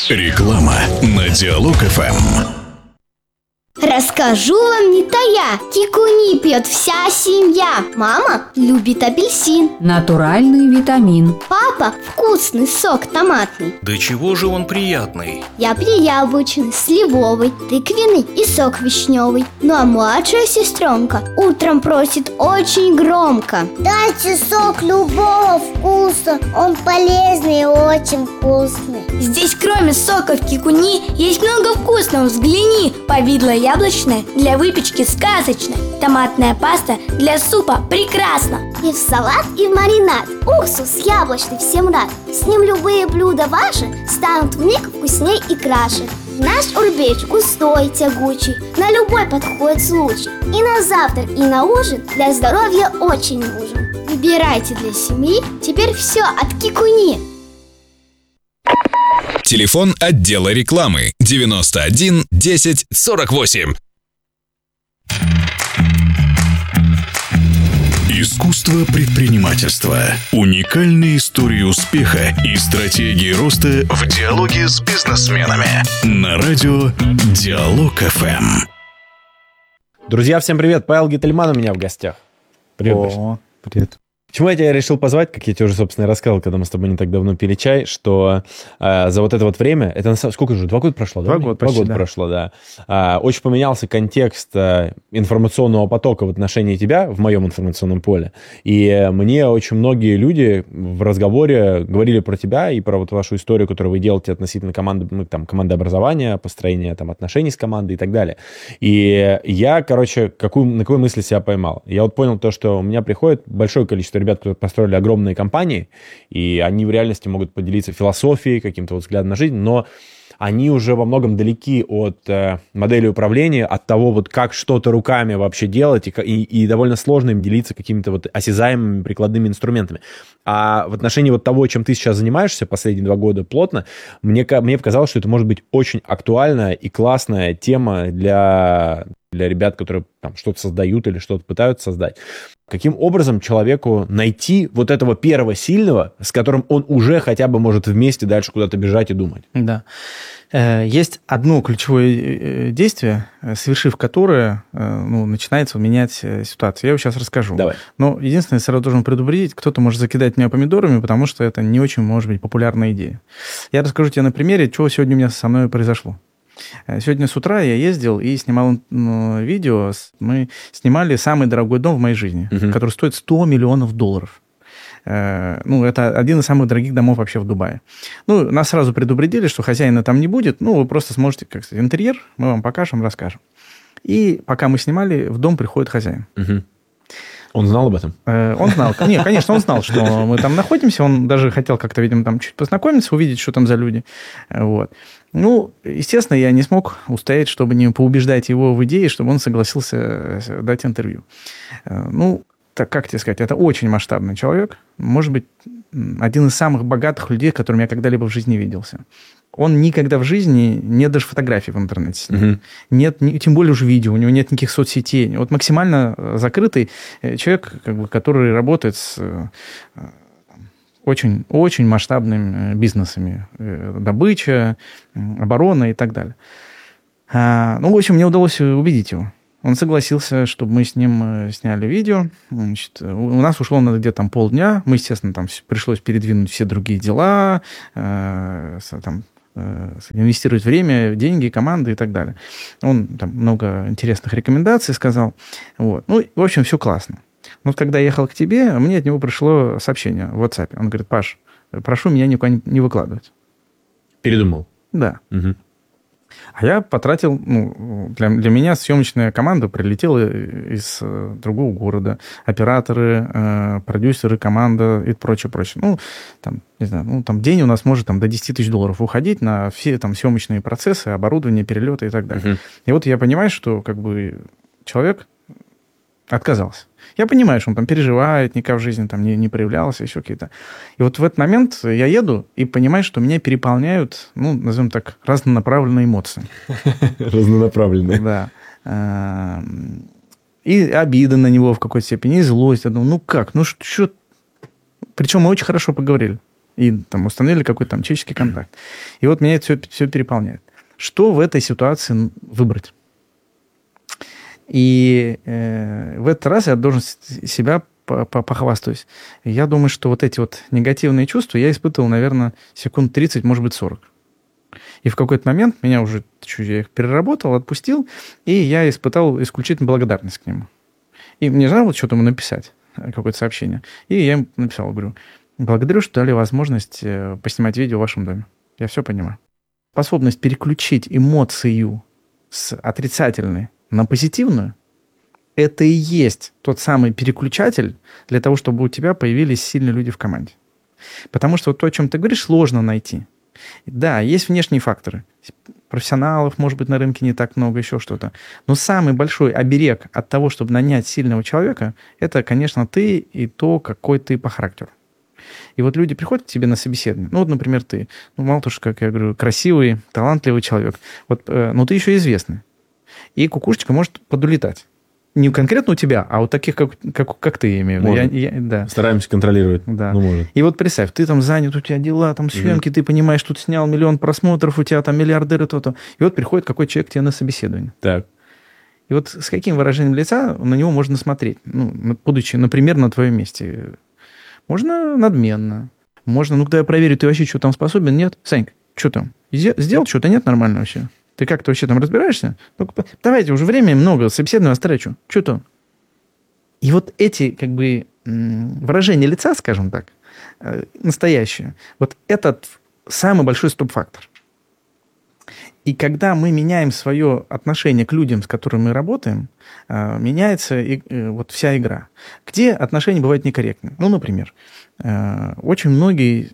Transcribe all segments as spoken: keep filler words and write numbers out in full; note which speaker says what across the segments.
Speaker 1: Реклама на Диалог эф эм.
Speaker 2: Расскажу вам не тая, кикуни пьет вся семья. Мама любит апельсин,
Speaker 3: натуральный витамин.
Speaker 2: папа вкусный сок томатный.
Speaker 4: Да чего же он приятный?
Speaker 2: Я яблочный, сливовый, тыквенный и сок вишневый. Ну а младшая сестренка утром просит очень громко:
Speaker 5: дайте сок любого вкуса, он полезный и очень вкусный.
Speaker 6: Здесь кроме соков кикуни есть много вкусного, взгляни. Повидло яблочное для выпечки сказочное, томатная паста для супа прекрасно.
Speaker 5: И в салат, и в маринад уксус яблочный всем рад. С ним любые блюда ваши станут вмиг вкусней и краше. Наш урбеч густой, тягучий, на любой подходит случай. И на завтрак, и на ужин для здоровья очень нужен.
Speaker 2: Выбирайте для семьи теперь все от кикуни.
Speaker 1: Телефон отдела рекламы девяносто один десять сорок восемь. Искусство предпринимательства. Уникальные истории успеха и стратегии роста в диалоге с бизнесменами. На радио Диалог эф эм.
Speaker 7: Друзья, всем привет. Павел Гительман у меня в гостях. Привет.
Speaker 8: О, привет.
Speaker 7: Почему я тебя решил позвать, как я тебе уже, собственно, и рассказывал, когда мы с тобой не так давно пили чай, что э, за вот это вот время, это на самом сколько уже, два года прошло, да?
Speaker 8: Два года почти,
Speaker 7: Два года
Speaker 8: да.
Speaker 7: прошло, да. Э, очень поменялся контекст э, информационного потока в отношении тебя в моем информационном поле. И э, мне очень многие люди в разговоре говорили про тебя и про вот вашу историю, которую вы делаете относительно команды, ну, там, команды образования, построения там, отношений с командой и так далее. И я, короче, какую, на какой мысли себя поймал? Я вот понял то, что у меня приходит большое количество ребят, которые построили огромные компании, и они в реальности могут поделиться философией, каким-то вот взглядом на жизнь, но они уже во многом далеки от э, модели управления, от того, вот как что-то руками вообще делать, и, и, и довольно сложно им делиться какими-то вот осязаемыми прикладными инструментами. А в отношении вот того, чем ты сейчас занимаешься последние два года плотно, мне, мне показалось, что это может быть очень актуальная и классная тема для, для ребят, которые там что-то создают или что-то пытаются создать. Каким образом человеку найти вот этого первого сильного, с которым он уже хотя бы может вместе дальше куда-то бежать и думать?
Speaker 8: Да. Есть одно ключевое действие, совершив которое, ну, начинается менять ситуацию. Я его сейчас расскажу.
Speaker 7: Давай. Но
Speaker 8: единственное, я сразу должен предупредить, кто-то может закидать меня помидорами, потому что это не очень, может быть, популярная идея. Я расскажу тебе на примере, что сегодня у меня со мной произошло. Сегодня с утра я ездил и снимал ну, видео. Мы снимали самый дорогой дом в моей жизни, uh-huh. который стоит сто миллионов долларов. Ну, это один из самых дорогих домов вообще в Дубае. Ну, нас сразу предупредили, что хозяина там не будет. Ну, вы просто сможете, как сказать, интерьер мы вам покажем, расскажем. И пока мы снимали, в дом приходит хозяин.
Speaker 7: Uh-huh. Он знал об этом?
Speaker 8: Он знал. Нет, конечно, он знал, что мы там находимся. Он даже хотел как-то, видимо, там чуть познакомиться, увидеть, что там за люди. Вот. Ну, естественно, я не смог устоять, чтобы не поубеждать его в идее, чтобы он согласился дать интервью. Ну, так как тебе сказать, это очень масштабный человек. Может быть, один из самых богатых людей, которым я когда-либо в жизни виделся. Он никогда в жизни, нет даже фотографий в интернете с ним. Uh-huh. Нет, тем более уже видео, у него нет никаких соцсетей. Вот максимально закрытый человек, как бы, который работает с очень, очень масштабными бизнесами. Добыча, оборона и так далее. Ну, в общем, мне удалось убедить его. Он согласился, чтобы мы с ним сняли видео. Значит, у нас ушло на где-то там полдня. Мы, естественно, там пришлось передвинуть все другие дела, э, там, э, инвестировать время, деньги, команды и так далее. Он там много интересных рекомендаций сказал. Вот. Ну, в общем, все классно. Но когда я ехал к тебе, мне от него пришло сообщение в WhatsApp. Он говорит: Паш, прошу меня никуда не выкладывать.
Speaker 7: Передумал?
Speaker 8: Да.
Speaker 7: Угу.
Speaker 8: А я потратил, ну, для, для меня съемочная команда прилетела из другого города. Операторы, э, продюсеры, команда и прочее, прочее. Ну, там, не знаю, ну, там день у нас может там, до десять тысяч долларов уходить на все там съемочные процессы, оборудование, перелеты и так далее. Uh-huh. И вот я понимаю, что как бы человек отказался. Я понимаю, что он там переживает, никак в жизни там не, не проявлялся, еще какие-то. И вот в этот момент я еду и понимаю, что меня переполняют, ну, назовем так, разнонаправленные эмоции.
Speaker 7: Разнонаправленные.
Speaker 8: Да. И обида на него в какой-то степени, и злость. Я думаю, ну как, ну что... Причем мы очень хорошо поговорили. И там установили какой-то там человеческий контакт. И вот меня это все, все переполняет. Что в этой ситуации выбрать? И э, в этот раз я должен себя похвастаюсь. Я думаю, что вот эти вот негативные чувства я испытывал, наверное, секунд тридцать, может быть, сорок. И в какой-то момент меня уже чуть я их переработал, отпустил, и я испытал исключительно благодарность к нему. И мне надо было что-то ему написать, какое-то сообщение. И я ему написал, говорю, благодарю, что дали возможность поснимать видео в вашем доме. Я все понимаю. Способность переключить эмоцию с отрицательной на позитивную, это и есть тот самый переключатель для того, чтобы у тебя появились сильные люди в команде. Потому что вот то, о чем ты говоришь, сложно найти. Да, есть внешние факторы. Профессионалов, может быть, на рынке не так много, еще что-то. Но самый большой оберег от того, чтобы нанять сильного человека, это, конечно, ты и то, какой ты по характеру. И вот люди приходят к тебе на собеседование. Ну, вот, например, ты. Ну, мало того, что, как я говорю, красивый, талантливый человек. Вот, э, но ты еще известный. И кукушечка может подулетать. Не конкретно у тебя, а у таких, как, как, как ты, я имею в виду. Я, я, да.
Speaker 7: Стараемся контролировать.
Speaker 8: Да.
Speaker 7: Ну, может.
Speaker 8: И вот представь, ты там занят, у тебя дела, там съемки, mm-hmm. ты понимаешь, тут снял миллион просмотров, у тебя там миллиардеры, то-то. И вот приходит какой человек к тебе на собеседование.
Speaker 7: Так.
Speaker 8: И вот с каким выражением лица на него можно смотреть? Ну, будучи, например, на твоем месте. Можно надменно. Можно, ну, когда я проверю, ты вообще что там способен? Нет? Санька, что там? Сделал что-то? Нет? Нормально вообще? Ты как-то вообще там разбираешься? Ну, давайте, уже времени много, собеседование встречу. Что там? И вот эти, как бы, выражения лица, скажем так, настоящие, вот этот самый большой стоп-фактор. И когда мы меняем свое отношение к людям, с которыми мы работаем, меняется и, вот вся игра. Где отношения бывают некорректны? Ну, например, очень многие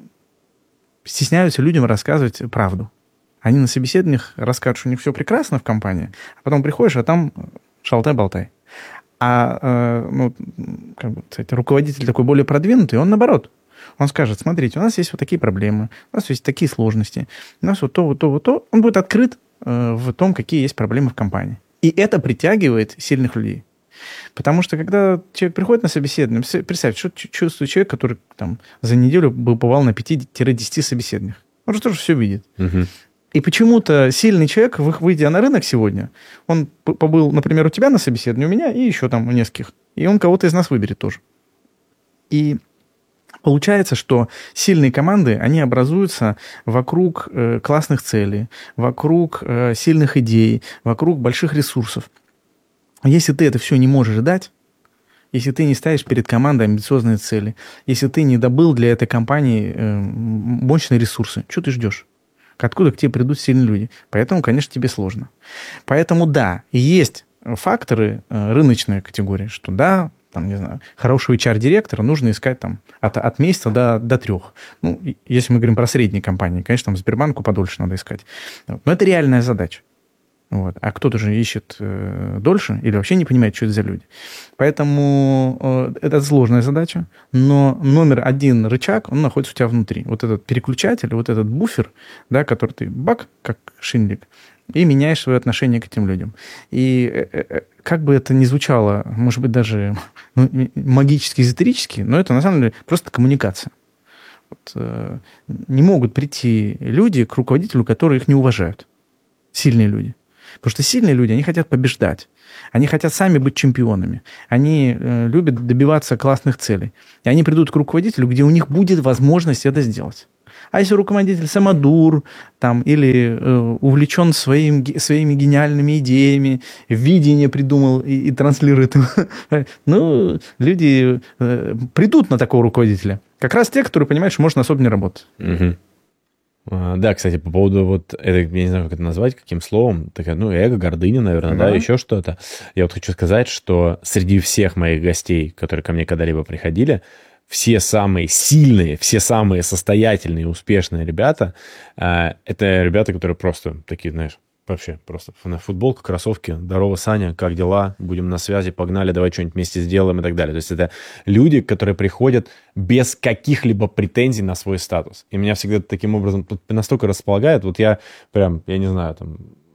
Speaker 8: стесняются людям рассказывать правду. Они на собеседованиях расскажут, что у них все прекрасно в компании, а потом приходишь, а там шалтай-болтай. А э, ну, как бы, кстати, руководитель такой более продвинутый, он наоборот. Он скажет, смотрите, у нас есть вот такие проблемы, у нас есть такие сложности, у нас вот то, вот то, вот то. Он будет открыт э, в том, какие есть проблемы в компании. И это притягивает сильных людей. Потому что, когда человек приходит на собеседование, представь, что чувствует человек, который там, за неделю побывал на пяти-десяти собеседованиях. Он же тоже все видит. Угу. И почему-то сильный человек, выйдя на рынок сегодня, он побыл, например, у тебя на собеседовании, у меня и еще там у нескольких. И он кого-то из нас выберет тоже. И получается, что сильные команды, они образуются вокруг э, классных целей, вокруг э, сильных идей, вокруг больших ресурсов. Если ты это все не можешь дать, если ты не ставишь перед командой амбициозные цели, если ты не добыл для этой компании э, мощные ресурсы, что ты ждешь? Откуда к тебе придут сильные люди? Поэтому, конечно, тебе сложно. Поэтому, да, есть факторы э, рыночной категории, что, да, там, не знаю, хорошего эйч ар-директора нужно искать там, от, от месяца до, до трех. Ну, если мы говорим про средние компании, конечно, там Сбербанку подольше надо искать. Но это реальная задача. Вот. А кто-то же ищет э, дольше или вообще не понимает, что это за люди. Поэтому э, это сложная задача, но номер один рычаг, он находится у тебя внутри. Вот этот переключатель, вот этот буфер, да, который ты бак, как шиндлик, и меняешь свое отношение к этим людям. И э, э, как бы это ни звучало, может быть, даже ну, магически, эзотерически, но это на самом деле просто коммуникация. Вот, э, не могут прийти люди к руководителю, которые их не уважают. Сильные люди. Потому что сильные люди, они хотят побеждать. Они хотят сами быть чемпионами. Они э, любят добиваться классных целей. И они придут к руководителю, где у них будет возможность это сделать. А если руководитель самодур там, или э, увлечен своим, своими гениальными идеями, видение придумал и, и транслирует, ну, люди э, придут на такого руководителя. Как раз те, которые понимают, что можно особо не работать.
Speaker 7: Угу. Да, кстати, по поводу вот, это, я не знаю, как это назвать, каким словом, такая, ну, эго, гордыня, наверное, да, да, еще что-то. Я вот хочу сказать, что среди всех моих гостей, которые ко мне когда-либо приходили, все самые сильные, все самые состоятельные, успешные ребята, это ребята, которые просто такие, знаешь, вообще просто футболка, кроссовки, здорово, Саня, как дела, будем на связи, погнали, давай что-нибудь вместе сделаем и так далее. То есть это люди, которые приходят без каких-либо претензий на свой статус. И меня всегда таким образом настолько располагает, вот я прям, я не знаю, там,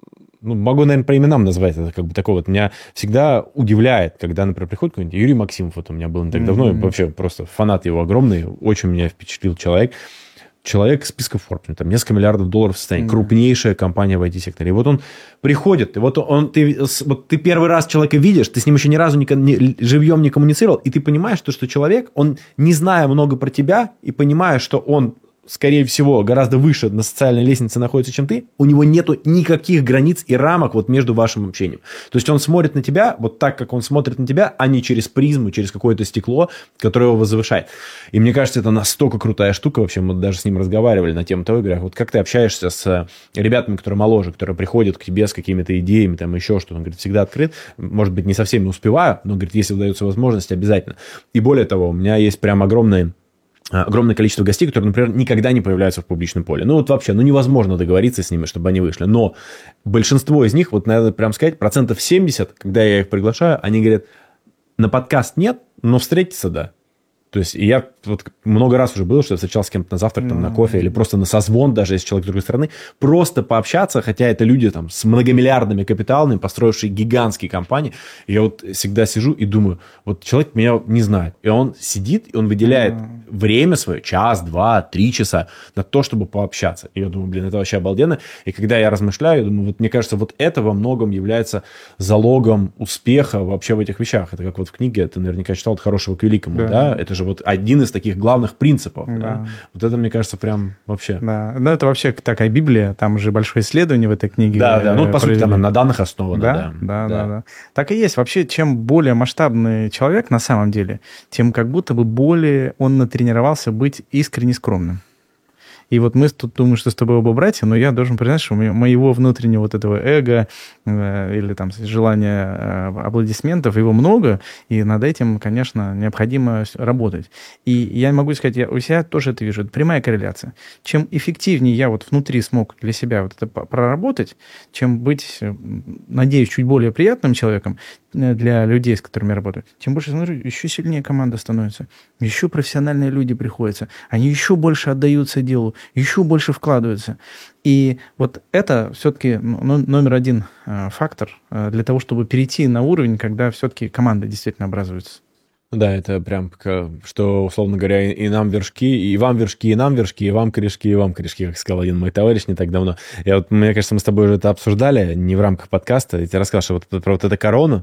Speaker 7: ну, могу, наверное, по именам назвать, это как бы такое вот, меня всегда удивляет, когда, например, приходит какой-нибудь Юрий Максимов, вот у меня был не так mm-hmm. давно, вообще просто фанат его огромный, очень меня впечатлил человек, человек из списка Forbes, там несколько миллиардов долларов в состоянии, mm-hmm. крупнейшая компания в ай ти-секторе. И вот он приходит, и вот, он, ты, вот ты первый раз человека видишь, ты с ним еще ни разу не, не, живьем не коммуницировал, и ты понимаешь, что, что человек, он, не зная много про тебя, и понимая, что он, скорее всего, гораздо выше на социальной лестнице находится, чем ты, у него нету никаких границ и рамок вот между вашим общением. То есть он смотрит на тебя вот так, как он смотрит на тебя, а не через призму, через какое-то стекло, которое его возвышает. И мне кажется, это настолько крутая штука. Вообще, мы даже с ним разговаривали на тему того, говорят, вот как ты общаешься с ребятами, которые моложе, которые приходят к тебе с какими-то идеями, там еще что-то. Он говорит, всегда открыт. Может быть, не совсем не успеваю, но, говорит, если удается возможность, обязательно. И более того, у меня есть прям огромные огромное количество гостей, которые, например, никогда не появляются в публичном поле. Ну, вот вообще, ну, невозможно договориться с ними, чтобы они вышли. Но большинство из них, вот надо прям сказать, процентов семьдесят, когда я их приглашаю, они говорят, на подкаст нет, но встретиться, да. То есть, и я вот много раз уже было, что я встречался с кем-то на завтрак, там, на кофе, или просто на созвон, даже если человек с другой стороны, просто пообщаться, хотя это люди там с многомиллиардными капиталами, построившие гигантские компании. И я вот всегда сижу и думаю, вот человек меня не знает, и он сидит, и он выделяет время свое, час, два, три часа на то, чтобы пообщаться. И я думаю, блин, это вообще обалденно. И когда я размышляю, я думаю, вот мне кажется, вот это во многом является залогом успеха вообще в этих вещах. Это как вот в книге, ты наверняка читал «От хорошего к великому», да? да? Это же вот один из таких главных принципов. Да. Да? Вот это, мне кажется, прям вообще... Да,
Speaker 8: ну это вообще такая Библия, там же большое исследование в этой книге.
Speaker 7: Да, да, ну по сути там на данных основано.
Speaker 8: Да? Да, да, да, да. Так и есть. Вообще, чем более масштабный человек на самом деле, тем как будто бы более он натренировался быть искренне скромным. И вот мы тут думаем, что с тобой оба братья, но я должен признать, что у меня, моего внутреннего вот этого эго э, или там желания э, аплодисментов, его много, и над этим, конечно, необходимо работать. И я могу сказать, я у себя тоже это вижу, это прямая корреляция. Чем эффективнее я вот внутри смог для себя вот это проработать, чем быть, надеюсь, чуть более приятным человеком для людей, с которыми я работаю, тем больше, смотрю, еще сильнее команда становится, еще профессиональные люди приходятся, они еще больше отдаются делу, еще больше вкладываются. И вот это все-таки номер один фактор для того, чтобы перейти на уровень, когда все-таки команда действительно образуется.
Speaker 7: Да, это прям, что, условно говоря, и нам вершки, и вам вершки, и нам вершки, и вам корешки, и вам корешки, как сказал один мой товарищ не так давно. Я вот, мне кажется, мы с тобой уже это обсуждали, не в рамках подкаста. Я тебе рассказал, что вот про вот эту корону,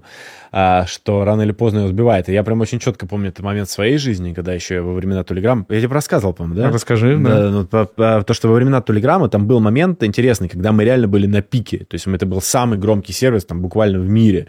Speaker 7: что рано или поздно ее сбивает. И я прям очень четко помню этот момент в своей жизни, когда еще во времена Телеграма... Я тебе рассказывал, по-моему, да?
Speaker 8: Расскажи, да.
Speaker 7: да. Ну, по, по, то, что во времена Телеграма там был момент интересный, когда мы реально были на пике. То есть это был самый громкий сервис там буквально в мире.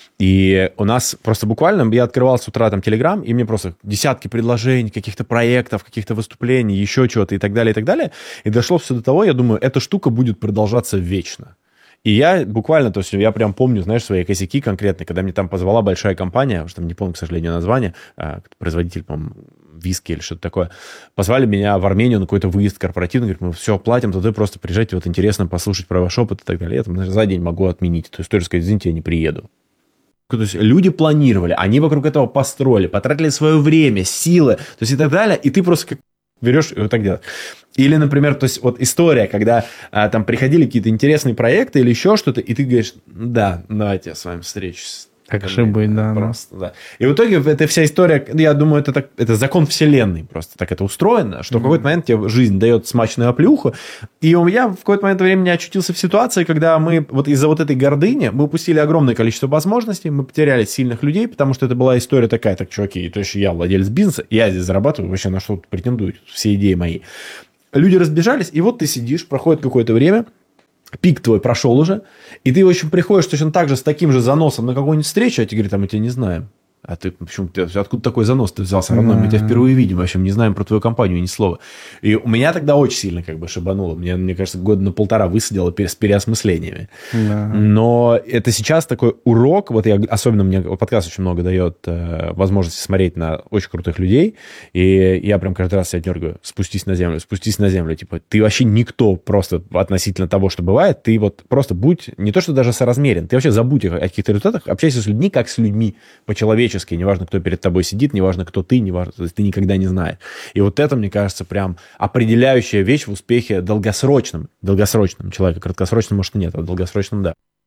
Speaker 7: И у нас просто буквально, я открывал с утра там Телеграм, и мне просто десятки предложений, каких-то проектов, каких-то выступлений, еще чего-то и так далее, и так далее. И дошло все до того, я думаю, эта штука будет продолжаться вечно. И я буквально, то есть я прям помню, знаешь, свои косяки конкретные, когда мне там позвала большая компания, что там не помню, к сожалению, название, производитель, по-моему, виски или что-то такое, позвали меня в Армению на какой-то выезд корпоративный, говорят, мы все платим, туда просто приезжайте, вот интересно послушать про ваш опыт и так далее. Я там за день могу отменить, то есть тоже сказать, извините, я не приеду. То есть люди планировали, они вокруг этого построили, потратили свое время, силы, то есть и так далее, и ты просто как берешь и вот так делаешь. Или, например, то есть вот история, когда а, там приходили какие-то интересные проекты или еще что-то, и ты говоришь, да, давайте я с вами встречусь.
Speaker 8: Как же быть, да.
Speaker 7: Просто, да. И в итоге эта вся история, я думаю, это, так, это закон вселенной просто так это устроено, что mm-hmm. в какой-то момент тебе жизнь дает смачную оплеуху. И я в какой-то момент времени очутился в ситуации, когда мы вот из-за вот этой гордыни мы упустили огромное количество возможностей, мы потеряли сильных людей, потому что это была история такая, так, чуваки, то есть я владелец бизнеса, я здесь зарабатываю, вообще на что претендую, все идеи мои. Люди разбежались, и вот ты сидишь, проходит какое-то время, пик твой прошел уже, и ты, в общем, приходишь точно так же с таким же заносом на какую-нибудь встречу, а тебе говорят, а мы тебя не знаем. А ты, почему, ты, откуда такой занос ты взялся, родной? Мы тебя впервые видим, вообще не знаем про твою компанию ни слова. И у меня тогда очень сильно как бы шибануло. Мне, мне кажется, года на полтора высадило с переосмыслениями. Да. Но это сейчас такой урок, вот я, особенно мне подкаст очень много дает э, возможности смотреть на очень крутых людей, и я прям каждый раз себя дергаю, спустись на землю, спустись на землю. Типа, ты вообще никто просто относительно того, что бывает, ты вот просто будь, не то что даже соразмерен, ты вообще забудь о каких-то результатах, общайся с людьми, как с людьми, по-человечески. Неважно, кто перед тобой сидит, неважно, кто ты, неважно, то есть ты никогда не знаешь. И вот это, мне кажется, прям определяющая вещь в успехе долгосрочном, долгосрочном человека, краткосрочном, может, и нет, а долгосрочном, да.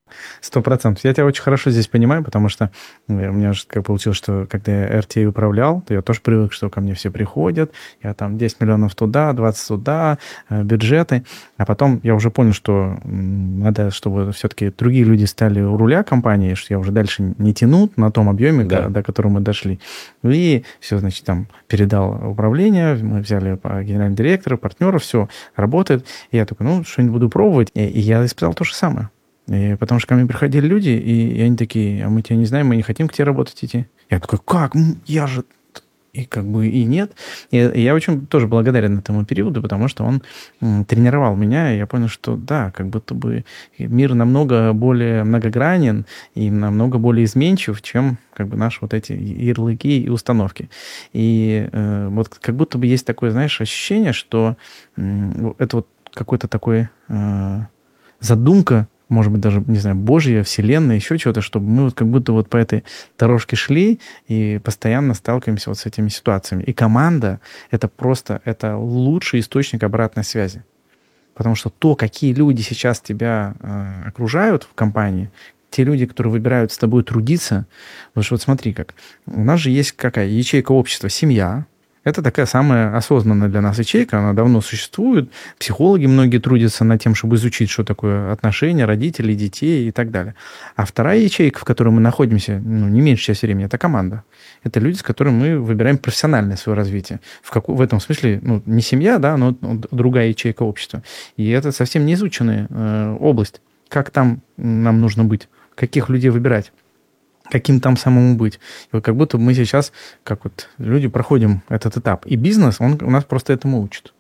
Speaker 8: Сто процентов. Я тебя очень хорошо здесь понимаю, потому что у меня же как получилось, что когда я эр ти эй управлял, то я тоже привык, что ко мне все приходят, я там десять миллионов туда, двадцать туда, бюджеты, а потом я уже понял, что надо, чтобы все-таки другие люди стали у руля компании, что я уже дальше не тяну на том объеме, да. до которого мы дошли. И все, значит, там передал управление, мы взяли генерального директора, партнеров, все работает. И я такой, ну, что-нибудь буду пробовать. И, и я испытал то же самое. И потому что ко мне приходили люди, и, и они такие, а мы тебя не знаем, мы не хотим к тебе работать идти. Я такой, как? Я же... И как бы и нет. И, и я очень тоже благодарен этому периоду, потому что он м, тренировал меня, и я понял, что да, как будто бы мир намного более многогранен и намного более изменчив, чем как бы наши вот эти ярлыки и установки. И э, вот как будто бы есть такое, знаешь, ощущение, что э, это вот какой-то такой э, задумка, может быть, даже, не знаю, Божья, Вселенная, еще чего-то, чтобы мы вот как будто вот по этой дорожке шли и постоянно сталкиваемся вот с этими ситуациями. И команда — это просто, это лучший источник обратной связи. Потому что то, какие люди сейчас тебя э, окружают в компании, те люди, которые выбирают с тобой трудиться, потому что вот смотри как, у нас же есть какая ячейка общества, семья. Это такая самая осознанная для нас ячейка, она давно существует. Психологи многие трудятся над тем, чтобы изучить, что такое отношения родителей, детей и так далее. А вторая ячейка, в которой мы находимся, ну, не меньше часть времени, это команда. Это люди, с которыми мы выбираем профессиональное свое развитие. В, как, в этом смысле, ну, не семья, да, но другая ячейка общества. И это совсем не изученная э, область. Как там нам нужно быть? Каких людей выбирать? Каким там самому быть. И вот как будто мы сейчас, как вот люди, проходим этот этап. И бизнес, он у нас просто этому учит.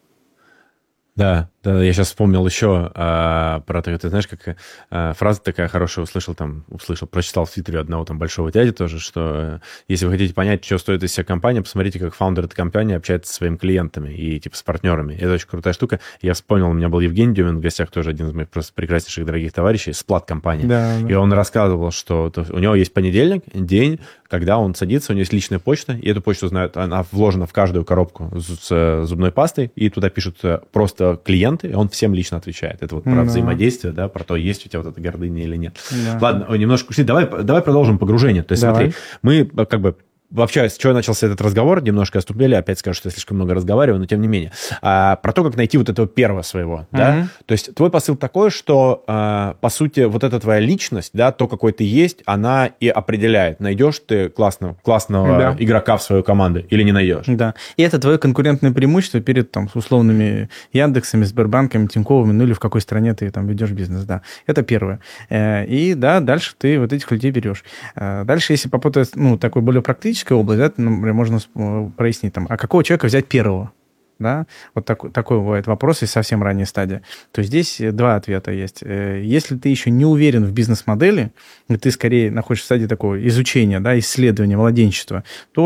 Speaker 7: Да, да, я сейчас вспомнил еще а, про это, ты знаешь, как а, фраза такая хорошая услышал, там, услышал, прочитал в Твиттере одного там большого дяди тоже, что а, если вы хотите понять, что стоит из себя компания, посмотрите, как фаундер этой компании общается со своими клиентами и типа с партнерами. Это очень крутая штука. Я вспомнил, у меня был Евгений Дюмин в гостях, тоже один из моих просто прекраснейших дорогих товарищей, Сплат-компания. Да, да. И он рассказывал, что у него есть понедельник, день, когда он садится, у него есть личная почта, и эту почту знают, она вложена в каждую коробку с зубной пастой, и туда пишут просто клиенты, и он всем лично отвечает. Это вот про да. взаимодействие, да, про то, есть у тебя вот эта гордыня или нет. Да. Ладно, немножко ушли. Давай, давай продолжим погружение. То есть давай. Смотри, мы как бы... Вообще, с чего начался этот разговор, немножко отступили, опять скажу, что я слишком много разговариваю, но тем не менее. А, про то, как найти вот этого первого своего, uh-huh. да? То есть твой посыл такой, что, а, по сути, вот эта твоя личность, да, то, какой ты есть, она и определяет, найдешь ты классного, классного да. игрока в свою команду или не найдешь.
Speaker 8: Да, и это твое конкурентное преимущество перед там, условными Яндексами, Сбербанками, Тиньковыми, ну или в какой стране ты там ведешь бизнес, да. Это первое. И, да, дальше ты вот этих людей берешь. Дальше, если попытаться, ну, такой более практический, область, да, например, можно прояснить, там, а какого человека взять первого? Да? Вот так, такой бывает вопрос из совсем ранней стадии. То есть здесь два ответа есть. Если ты еще не уверен в бизнес-модели, и ты скорее находишься в стадии такого изучения, да, исследования, младенчества,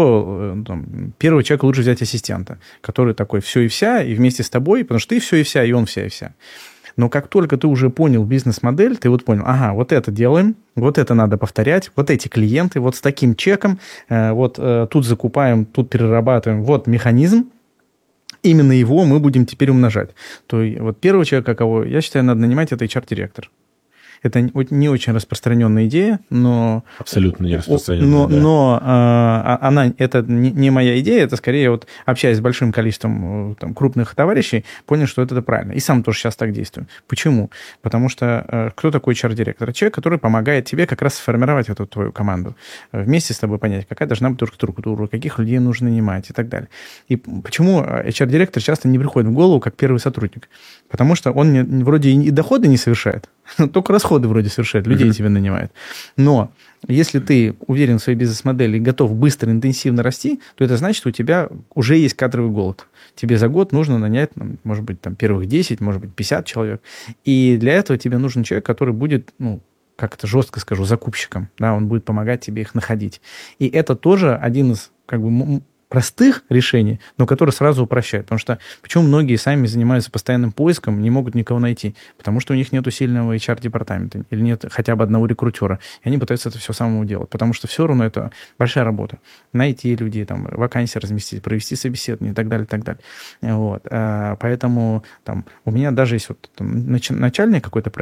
Speaker 8: то там, первого человека лучше взять ассистента, который такой все и вся, и вместе с тобой, потому что ты все и вся, и он вся и вся. Но как только ты уже понял бизнес-модель, ты вот понял, ага, вот это делаем, вот это надо повторять, вот эти клиенты, вот с таким чеком, вот тут закупаем, тут перерабатываем, вот механизм, именно его мы будем теперь умножать. То вот первого человека, кого, я считаю, надо нанимать, это эйч ар-директор. Это не очень распространенная идея, но...
Speaker 7: Абсолютно не распространенная,
Speaker 8: но,
Speaker 7: да.
Speaker 8: Но э, она, это не, не моя идея, это скорее, вот, общаясь с большим количеством там, крупных товарищей, понял, что это, это правильно. И сам тоже сейчас так действую. Почему? Потому что э, кто такой эйч ар-директор? Человек, который помогает тебе как раз сформировать эту твою команду. Вместе с тобой понять, какая должна быть структура, каких людей нужно нанимать и так далее. И почему эйч ар-директор часто не приходит в голову как первый сотрудник? Потому что он не, вроде и доходы не совершает, только расходы вроде совершает, людей mm-hmm. тебе нанимает. Но если ты уверен в своей бизнес-модели и готов быстро, интенсивно расти, то это значит, что у тебя уже есть кадровый голод. Тебе за год нужно нанять, может быть, там, первых десять, может быть, пятьдесят человек. И для этого тебе нужен человек, который будет, ну, как это жестко скажу, закупщиком. Да, он будет помогать тебе их находить. И это тоже один из, как бы, простых решений, но которые сразу упрощают. Потому что почему многие сами занимаются постоянным поиском, не могут никого найти? Потому что у них нет сильного эйч ар-департамента или нет хотя бы одного рекрутера. И они пытаются это все самому делать. Потому что все равно это большая работа. Найти людей, там, вакансии разместить, провести собеседование и так далее, и так далее. Вот. Поэтому там, у меня даже есть вот, там, начальный какой-то проект,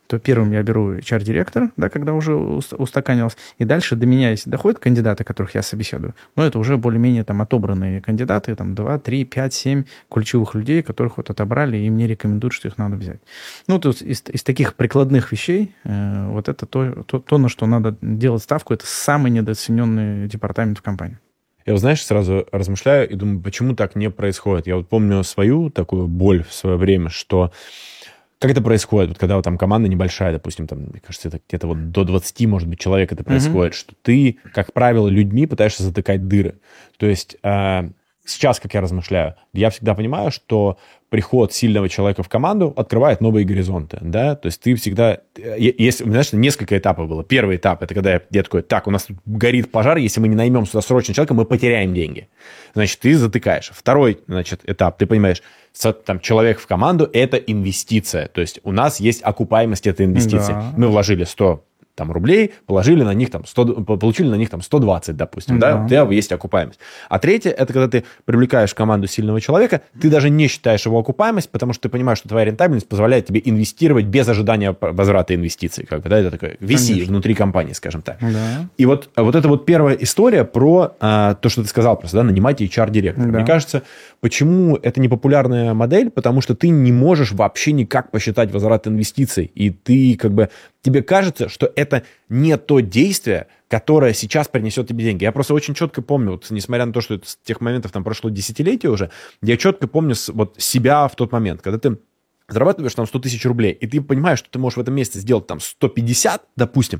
Speaker 8: то первым я беру эйч ар-директора, да, когда уже устаканилось, и дальше до меня, если доходят кандидаты, которых я собеседую, ну, это уже более-менее там отобранные кандидаты, там два, три, пять, семь ключевых людей, которых вот отобрали, и мне рекомендуют, что их надо взять. Ну, то есть из, из таких прикладных вещей э, вот это то, то, то, на что надо делать ставку, это самый недооцененный департамент в компании.
Speaker 7: Я, вот, знаешь, сразу размышляю и думаю, почему так не происходит. Я вот помню свою такую боль в свое время, что как это происходит, вот когда вот там команда небольшая, допустим, там, мне кажется, это где-то вот до двадцати, может быть, человек это происходит, mm-hmm. что ты, как правило, людьми пытаешься затыкать дыры. То есть э, сейчас, как я размышляю, я всегда понимаю, что приход сильного человека в команду открывает новые горизонты, да, то есть ты всегда... Есть, знаешь, несколько этапов было. Первый этап, это когда я, я такой, так, у нас тут горит пожар, если мы не наймем сюда срочно человека, мы потеряем деньги. Значит, ты затыкаешь. Второй, значит, этап, ты понимаешь, там, человек в команду – это инвестиция, то есть у нас есть окупаемость этой инвестиции. Да. Мы вложили сто там, рублей, положили на них там сто, получили на них там сто двадцать, допустим, да, да? У тебя есть окупаемость. А третье, это когда ты привлекаешь в команду сильного человека, ты даже не считаешь его окупаемость, потому что ты понимаешь, что твоя рентабельность позволяет тебе инвестировать без ожидания возврата инвестиций, как бы, да, это такое ви си Конечно. Внутри компании, скажем так. Да. И вот, вот это вот первая история про а, то, что ты сказал просто, да, нанимать эйч ар-директора. Да. Мне кажется, почему это не популярная модель, потому что ты не можешь вообще никак посчитать возврат инвестиций, и ты как бы тебе кажется, что это не то действие, которое сейчас принесет тебе деньги. Я просто очень четко помню, вот, несмотря на то, что это с тех моментов там прошло десятилетие уже, я четко помню вот, себя в тот момент, когда ты зарабатываешь там сто тысяч рублей, и ты понимаешь, что ты можешь в этом месяце сделать там сто пятьдесят, допустим,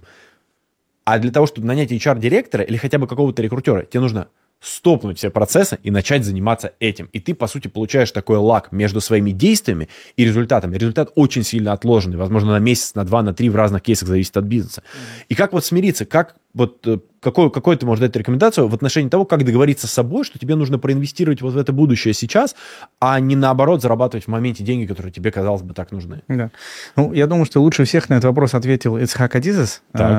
Speaker 7: а для того, чтобы нанять эйч ар-директора или хотя бы какого-то рекрутера, тебе нужно стопнуть все процессы и начать заниматься этим. И ты, по сути, получаешь такой лаг между своими действиями и результатом. И результат очень сильно отложенный. Возможно, на месяц, на два, на три, в разных кейсах зависит от бизнеса. Mm-hmm. И как вот смириться, как вот какой, какой ты можешь дать рекомендацию в отношении того, как договориться с собой, что тебе нужно проинвестировать вот в это будущее сейчас, а не наоборот зарабатывать в моменте деньги, которые тебе, казалось бы, так нужны.
Speaker 8: Да. Ну, я думаю, что лучше всех на этот вопрос ответил Ицхак Адизес.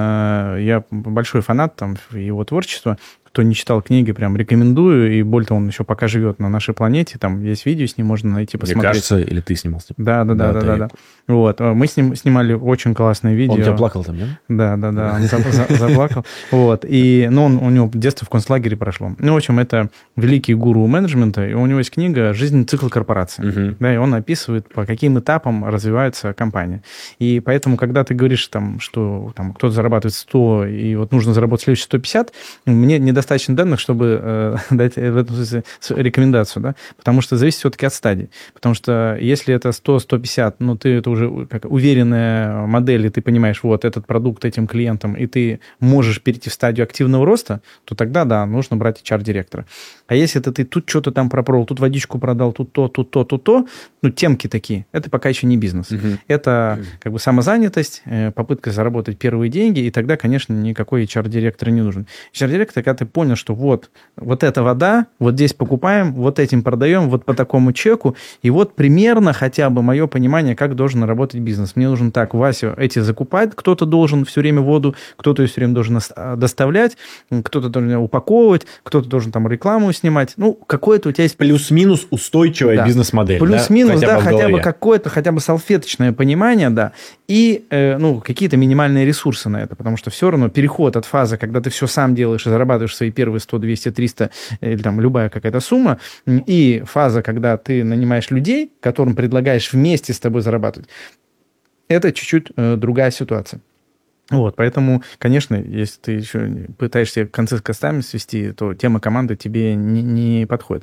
Speaker 8: Я большой фанат там, его творчества. Кто не читал книги, прям рекомендую. И более того, он еще пока живет на нашей планете. Там есть видео с ним, можно найти, посмотреть. Мне
Speaker 7: кажется, или ты снимался?
Speaker 8: Да, да, да, да, да, да. Вот. Мы с ним снимали очень классное видео.
Speaker 7: Он тебя плакал там, да?
Speaker 8: Да, да, да. Он заплакал. Вот. И, ну, он, у него детство в концлагере прошло. Ну, в общем, это великий гуру менеджмента. И у него есть книга «Жизненный цикл корпорации». Uh-huh. Да, и он описывает, по каким этапам развивается компания. И поэтому, когда ты говоришь, там, что там, кто-то зарабатывает сто, и вот нужно заработать следующие сто пятьдесят, мне недостаточно данных, чтобы э, дать в этом смысле рекомендацию, да, потому что зависит все-таки от стадии. Потому что если это сто - сто пятьдесят, ну, ты это уже как уверенная модель, и ты понимаешь, вот, этот продукт этим клиентам, и ты можешь перейти в стадию активного роста, то тогда, да, нужно брать эйч ар-директора. А если это ты тут что-то там пропробовал, тут водичку продал, тут то, тут то, тут то, ну, темки такие, это пока еще не бизнес. Uh-huh. Это uh-huh. как бы самозанятость, попытка заработать первые деньги, и тогда, конечно, никакой эйч ар-директор не нужен. эйч ар-директор, когда ты понял, что вот, вот эта вода, вот здесь покупаем, вот этим продаем, вот по такому чеку, и вот примерно хотя бы мое понимание, как должен работать бизнес. Мне нужен так, Вася эти закупать, кто-то должен все время воду, кто-то ее все время должен доставлять, кто-то должен упаковывать, кто-то должен там рекламу снимать. Ну, какое-то у тебя есть...
Speaker 7: Плюс-минус устойчивая да. бизнес-модель.
Speaker 8: Плюс-минус, да, хотя, да, хотя бы какое-то, хотя бы салфеточное понимание, да, и, э, ну, какие-то минимальные ресурсы на это, потому что все равно переход от фазы, когда ты все сам делаешь и зарабатываешь свои первые сто, двести, триста, или там любая какая-то сумма, и фаза, когда ты нанимаешь людей, которым предлагаешь вместе с тобой зарабатывать, это чуть-чуть э, другая ситуация. Вот, поэтому, конечно, если ты еще пытаешься концы с концами свести, то тема команды тебе не, не подходит.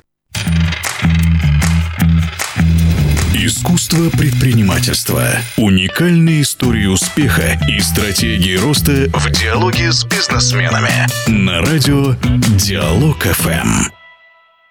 Speaker 1: Искусство предпринимательства. Уникальные истории успеха и стратегии роста в диалоге с бизнесменами. На радио Диалог эф эм.